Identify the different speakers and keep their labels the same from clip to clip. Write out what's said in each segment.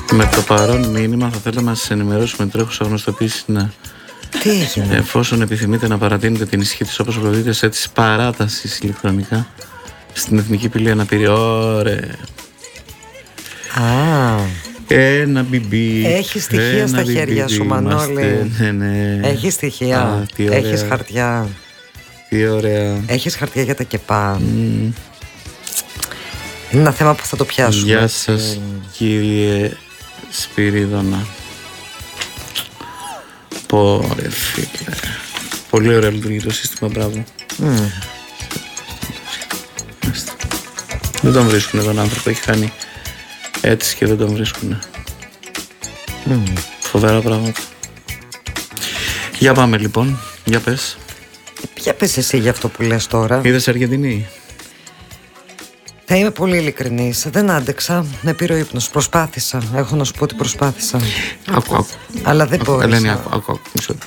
Speaker 1: Με το παρόν μήνυμα θα θέλαμε να σας ενημερώσουμε τρέχουσα γνωστοποίηση. Ναι.
Speaker 2: Τι έγινε?
Speaker 1: Εφόσον επιθυμείτε να παρατείνετε την ισχύ της όπως προβείτε σε αίτηση παράτασης ηλεκτρονικά στην Εθνική Πύλη Αναπηρία. Ωραία. Ένα μπιμπί.
Speaker 2: Έχει στοιχεία στα χέρια σου, Μανώλη.
Speaker 1: Ναι.
Speaker 2: Έχει στοιχεία. Έχεις χαρτιά.
Speaker 1: Τι ωραία.
Speaker 2: Έχεις χαρτιά για τα ΚΕΠΑ. Είναι ένα θέμα που θα το πιάσουμε.
Speaker 1: Γεια σας, κύριε Σπυρίδωνα. Πόρε φίλε. Πολύ ωραία λειτουργεί το σύστημα, μπράβο. Δεν τον βρίσκουνε τον άνθρωπο, έχει κάνει έτσι και δεν τον βρίσκουνε. Φοβερά πράγματα. Για πάμε λοιπόν, για πες.
Speaker 2: Για πες εσύ για αυτό που λες τώρα.
Speaker 1: Είδες Αργεντινή?
Speaker 2: Θα είμαι πολύ ειλικρινής. Δεν άντεξα, με πήρε ο ύπνος. Προσπάθησα, έχω να σου πω ότι προσπάθησα.
Speaker 1: Άκου.
Speaker 2: Αλλά δεν μπόρεσα.
Speaker 1: Ελένη, άκου.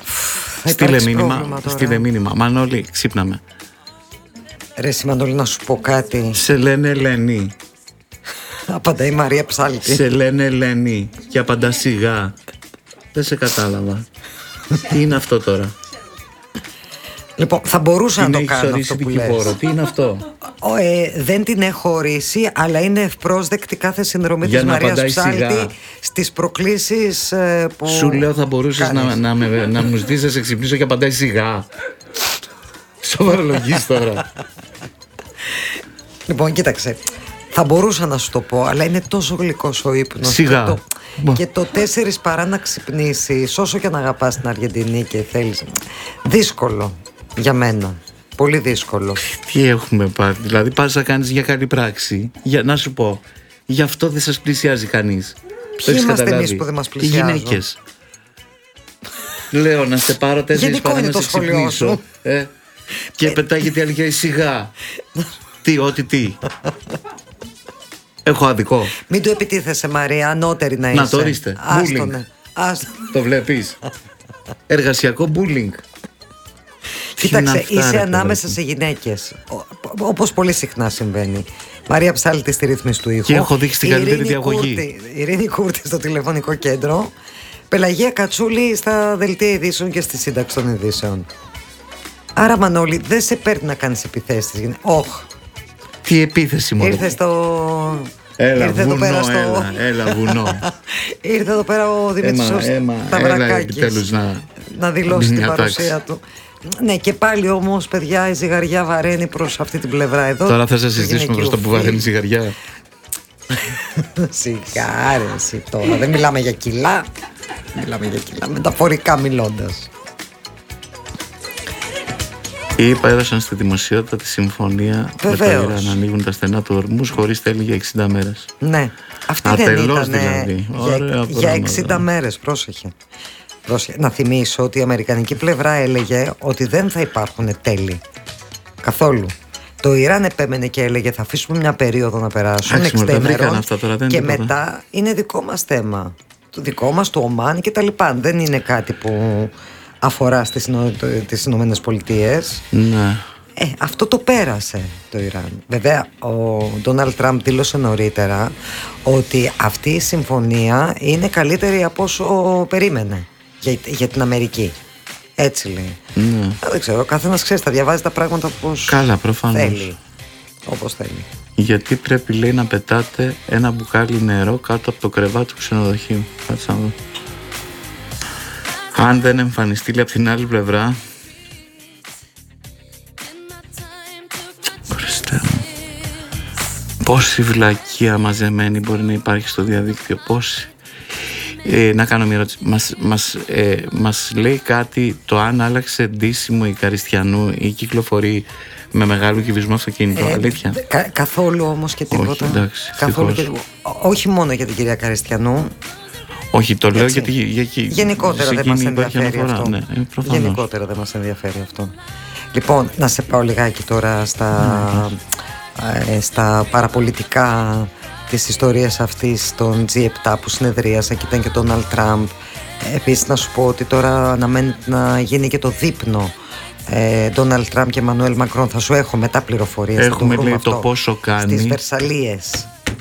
Speaker 1: Στείλε μήνυμα. Μανώλη, ξύπναμε.
Speaker 2: Ρε εσύ Μανώλη, να σου πω κάτι.
Speaker 1: Σε λένε Ελένη.
Speaker 2: Απαντάει η Μαρία Ψάλτη.
Speaker 1: Σε λένε Ελένη και απαντά σιγά. Δεν σε κατάλαβα. Τι είναι αυτό τώρα?
Speaker 2: Λοιπόν, θα μπορούσα να το κάνω αυτό που λες.
Speaker 1: Τι είναι αυτό?
Speaker 2: Δεν την έχω ορίσει, αλλά είναι ευπρόσδεκτη κάθε συνδρομή της Μαρίας Ψάλτη στις προκλήσεις που...
Speaker 1: Σου λέω, θα μπορούσες να μου ζητήσεις να σε ξυπνήσω και απαντάει σιγά. Σοβαρολογείς τώρα.
Speaker 2: Λοιπόν, κοίταξε. Θα μπορούσα να σου το πω, αλλά είναι τόσο γλυκός ο ύπνος.
Speaker 1: Σιγά.
Speaker 2: Και το 4 παρά να ξυπνήσεις, όσο και να αγαπάς την Αργεντινή και θέλεις. Δύσκολο για μένα. Πολύ δύσκολο.
Speaker 1: Τι έχουμε πάρει? Δηλαδή πας να κάνεις για καλή πράξη. Για να σου πω, γι' αυτό δεν σας πλησιάζει κανείς.
Speaker 2: Ποιοι είμαστε εμείς που δεν μας πλησιάζουν?
Speaker 1: Οι γυναίκες. Λέω να σε πάρω 4 παρά να σε ξυπνήσω. Και πετάγεται η αλήθεια σιγά. Τι. Έχω αδικό.
Speaker 2: Μην του επιτίθεσαι, Μαρία, ανώτερη να είσαι.
Speaker 1: Να το ορίστε.
Speaker 2: Άστονε.
Speaker 1: Το βλέπεις? Εργασιακό bullying.
Speaker 2: Κοίταξε, είσαι ανάμεσα σε γυναίκες. Όπως πολύ συχνά συμβαίνει. Μαρία Ψάλτη στη ρύθμιση του ήχου.
Speaker 1: Και έχω δείξει την καλύτερη διαγωγή.
Speaker 2: Ειρήνη Κούρτη στο τηλεφωνικό κέντρο. Πελαγία Κατσούλη στα δελτία ειδήσεων και στη σύνταξη των ειδήσεων. Άρα, Μανώλη, δεν σε παίρνει να κάνεις επιθέσεις.
Speaker 1: Τι επίθεση μόνο?
Speaker 2: Ήρθε στο...
Speaker 1: Έλα βουνό.
Speaker 2: Ήρθε εδώ πέρα ο Δημήτρης Σταυρακάκης να δηλώσει την παρουσία του. Ναι, και πάλι όμως, παιδιά, η ζυγαριά βαραίνει προς αυτή την πλευρά εδώ.
Speaker 1: Τώρα θα σας συζητήσουμε προς το που βαραίνει η ζυγαριά.
Speaker 2: Σιγάρεση τώρα. Δεν μιλάμε για κιλά. Μιλάμε για κιλά, μεταφορικά μιλώντας.
Speaker 1: Οι ΗΠΑ έδωσαν στη δημοσιότητα τη συμφωνία με το Ιράν να ανοίγουν τα στενά του ορμούς χωρίς τέλη για 60 μέρες.
Speaker 2: Ναι, αυτή δεν ήταν
Speaker 1: δηλαδή.
Speaker 2: για 60 μέρες, πρόσεχε. Να θυμίσω ότι η αμερικανική πλευρά έλεγε ότι δεν θα υπάρχουν τέλη καθόλου. Το Ιράν επέμενε και έλεγε θα αφήσουμε μια περίοδο να περάσουν 60 ημερών και μετά είναι δικό μας θέμα. Το δικό μας, το Ομάν και τα λοιπά. Δεν είναι κάτι που αφορά στις Ηνωμένες Πολιτείες.
Speaker 1: Ναι.
Speaker 2: Αυτό το πέρασε το Ιράν. Βέβαια ο Ντόναλντ Τραμπ δήλωσε νωρίτερα ότι αυτή η συμφωνία είναι καλύτερη από όσο περίμενε για την Αμερική. Έτσι λέει.
Speaker 1: Ναι.
Speaker 2: Δεν ξέρω, ο καθένας ξέρει, θα διαβάζει τα πράγματα όπως θέλει. Όπως θέλει.
Speaker 1: Γιατί πρέπει, λέει, να πετάτε ένα μπουκάλι νερό κάτω από το κρεβάτι του ξενοδοχείου? Κάτσε να δω. Αν δεν εμφανιστεί, λέει, από την άλλη πλευρά. Χριστέ μου. Πόση βλακεία μαζεμένη μπορεί να υπάρχει στο διαδίκτυο? Πόση? Να κάνω μια ερώτηση. Μας λέει κάτι το αν άλλαξε ντύσιμο η Καριστιανού ή κυκλοφορεί με μεγάλο κυβισμό αυτοκίνητο? Αλήθεια?
Speaker 2: Καθόλου όμως και τίποτα.
Speaker 1: Όχι, εντάξει,
Speaker 2: όχι μόνο για την κυρία Καριστιανού.
Speaker 1: Όχι, το λέω γιατί
Speaker 2: γενικότερα δεν μας ενδιαφέρει αυτό.
Speaker 1: Ναι,
Speaker 2: γενικότερα δεν μας ενδιαφέρει αυτό. Λοιπόν, να σε πάω λιγάκι τώρα στα παραπολιτικά της ιστορίας αυτής των G7 που συνεδρίασα και ήταν και τον Ντόναλντ Τραμπ. Επίσης να σου πω ότι τώρα αναμένεται να γίνει και το δείπνο Ντόναλντ Τραμπ και Εμμανουέλ Μακρόν. Θα σου έχω μετά πληροφορίες.
Speaker 1: Έχουμε, λέει, το πόσο κάνει
Speaker 2: στις Βερσαλίες.